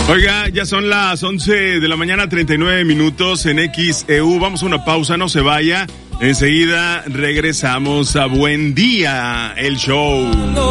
Oiga, ya son las 11 de la mañana, 39 minutos en XEU. Vamos a una pausa, no se vaya. Enseguida regresamos a Buen Día, el show.